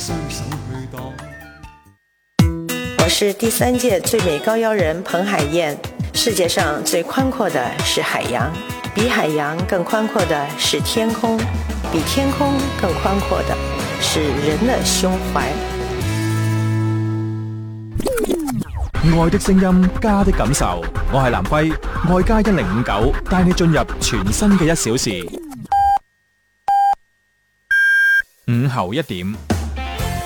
我是第3届最美高腰人彭海燕。世界上最宽阔的是海洋，比海洋更宽阔的是天空，比天空更寬闊的是人的胸懷。 愛的聲音，家的感受。我係南輝，愛家1059，帶你進入全新嘅1小時。午後1點。